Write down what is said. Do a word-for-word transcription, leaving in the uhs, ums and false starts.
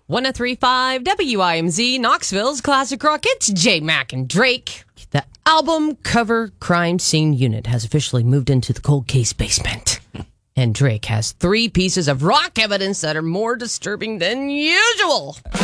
one oh three point five W I M Z, Knoxville's Classic Rock. It's J Mac and Drake. The album cover crime scene unit has officially moved into the cold case basement. And Drake has three pieces of rock evidence that are more disturbing than usual.